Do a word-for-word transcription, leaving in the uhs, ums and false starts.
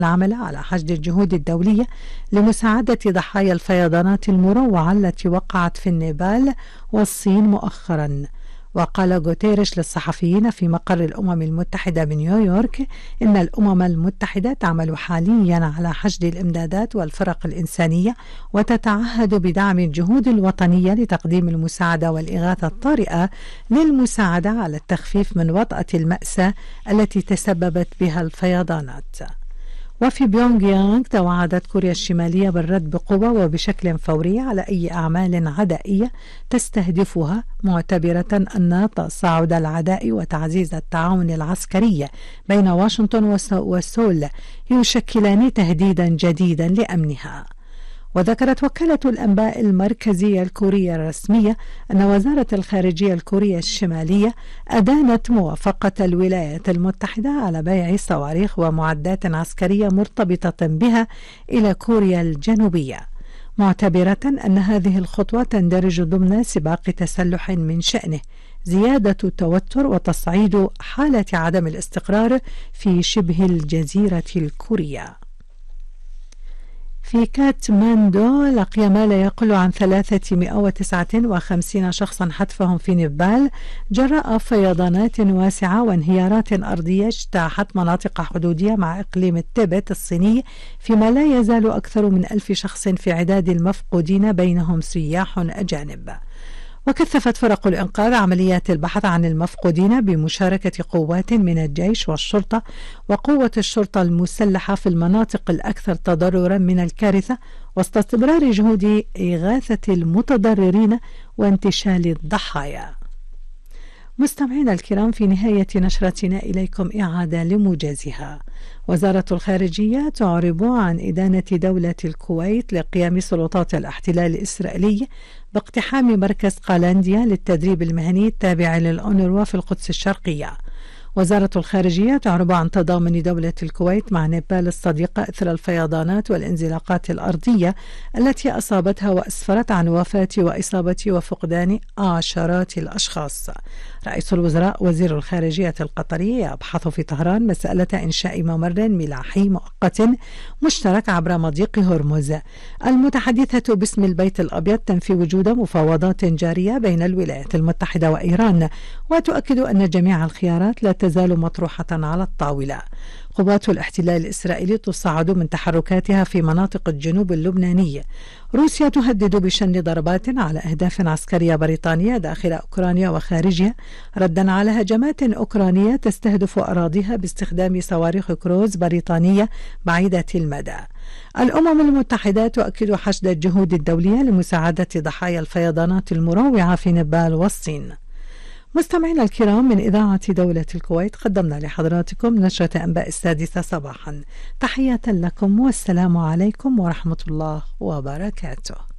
العمل على حشد الجهود الدولية لمساعدة ضحايا الفيضانات المروعة التي وقعت في النيبال والصين مؤخرا. وقال غوتيريش للصحفيين في مقر الأمم المتحدة بنيويورك إن الأمم المتحدة تعمل حاليا على حشد الإمدادات والفرق الإنسانية، وتتعهد بدعم الجهود الوطنية لتقديم المساعدة والإغاثة الطارئة للمساعدة على التخفيف من وطأة المأساة التي تسببت بها الفيضانات. وفي بيونغ يانغ توعدت كوريا الشمالية بالرد بقوة وبشكل فوري على أي أعمال عدائية تستهدفها، معتبرة أن تصاعد العداء وتعزيز التعاون العسكري بين واشنطن وسول يشكلان تهديدا جديدا لأمنها. وذكرت وكالة الأنباء المركزية الكورية الرسمية أن وزارة الخارجية الكورية الشمالية أدانت موافقة الولايات المتحدة على بيع صواريخ ومعدات عسكرية مرتبطة بها إلى كوريا الجنوبية، معتبرة أن هذه الخطوة تندرج ضمن سباق تسلح من شأنه زيادة التوتر وتصعيد حالة عدم الاستقرار في شبه الجزيرة الكورية. في كاتماندو لقي ما لا يقل عن ثلاثمائة وتسعة وخمسين شخصا حتفهم في نيبال جراء فيضانات واسعة وانهيارات أرضية اجتاحت مناطق حدودية مع إقليم التبت الصيني، فيما لا يزال أكثر من ألف شخص في عداد المفقودين بينهم سياح أجانب. وكثفت فرق الإنقاذ عمليات البحث عن المفقودين بمشاركة قوات من الجيش والشرطة وقوة الشرطة المسلحة في المناطق الأكثر تضررا من الكارثة، وسط استمرار جهود إغاثة المتضررين وانتشال الضحايا. مستمعينا الكرام، في نهاية نشرتنا إليكم إعادة لموجزها. وزارة الخارجية تعرب عن إدانة دولة الكويت لقيام سلطات الاحتلال الإسرائيلي باقتحام مركز قالانديا للتدريب المهني التابع للأونروا في القدس الشرقية. وزارة الخارجية تعرب عن تضامن دولة الكويت مع نيبال الصديقة إثر الفيضانات والانزلاقات الأرضية التي أصابتها وأسفرت عن وفاة وإصابة وفقدان عشرات الأشخاص. رئيس الوزراء وزير الخارجية القطري يبحث في طهران مسألة إنشاء ممر ملاحي مؤقت مشترك عبر مضيق هرمز. المتحدثة باسم البيت الأبيض تنفي وجود مفاوضات جارية بين الولايات المتحدة وإيران، وتؤكد أن جميع الخيارات لا تزال مطروحة على الطاولة. قوات الاحتلال الإسرائيلي تصاعد من تحركاتها في مناطق الجنوب اللبناني. روسيا تهدد بشن ضربات على أهداف عسكرية بريطانية داخل أوكرانيا وخارجها، ردا على هجمات أوكرانية تستهدف أراضيها باستخدام صواريخ كروز بريطانية بعيدة المدى. الأمم المتحدة تؤكد حشد الجهود الدولية لمساعدة ضحايا الفيضانات المروعة في نيبال والصين. مستمعينا الكرام، من إذاعة دولة الكويت قدمنا لحضراتكم نشرة أنباء السادسة صباحا. تحية لكم والسلام عليكم ورحمة الله وبركاته.